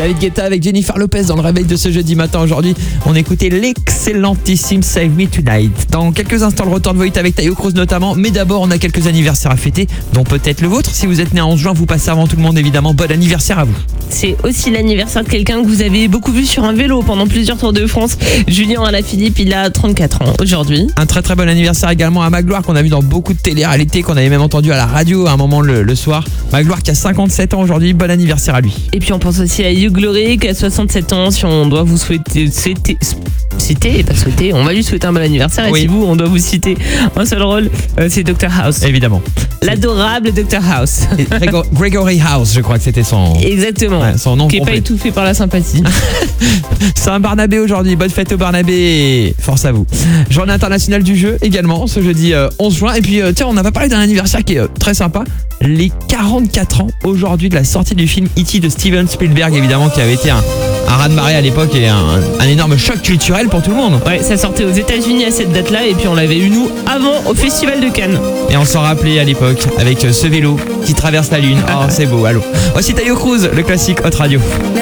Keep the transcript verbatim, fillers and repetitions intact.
David Guetta avec Jennifer Lopez dans le réveil de ce jeudi matin. Aujourd'hui, on écoutait l'excellentissime Save Me Tonight. Dans quelques instants, le retour de Voït avec Taio Cruz notamment. Mais d'abord, on a quelques anniversaires à fêter, dont peut-être le vôtre. Si vous êtes né en onze juin, vous passez avant tout le monde évidemment. Bon anniversaire à vous. C'est aussi l'anniversaire de quelqu'un que vous avez beaucoup vu sur un vélo pendant plusieurs Tours de France. Julien Alaphilippe, il a trente-quatre ans aujourd'hui. Un très très bon anniversaire également à Magloire qu'on a vu dans beaucoup de télé-réalités, qu'on avait même entendu à la radio à un moment le, le soir. Magloire qui a cinquante-sept ans aujourd'hui. Bon anniversaire à lui. Et puis on pense aussi à Hugh Glory qui a soixante-sept ans. Si on doit vous souhaiter, souhaiter citer et pas souhaiter, on va lui souhaiter un bon anniversaire. Oui. Et si vous, on doit vous citer un seul rôle, euh, c'est docteur House. Évidemment. L'adorable docteur House. Gregor- Gregory House, je crois que c'était son, Exactement. ouais, son nom Qui n'est pas complet. étouffé par la sympathie. C'est un Barnabé aujourd'hui. Bonne fête au Barnabé. Force à vous. Journée internationale du jeu également ce jeudi euh, onze juin. Et puis euh, tiens, on n'a pas parlé d'un anniversaire qui est euh, très sympa. Les quarante-quatre ans aujourd'hui de la sortie du film E T de Steven Spielberg, évidemment, qui avait été un, un raz-de-marée à l'époque et un, un énorme choc culturel pour tout le monde. Ouais, ça sortait aux États-Unis à cette date-là et puis on l'avait eu nous avant au Festival de Cannes. Et on s'en rappelait à l'époque avec euh, ce vélo qui traverse la lune. Oh, c'est beau. Allô. Voici Taio Cruz, le classique Hot Radio.